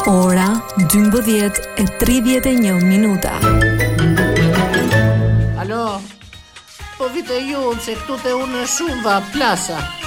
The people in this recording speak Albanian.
Ora 12:31. Alo, po vite ju se këtu te unë shumë va plasa.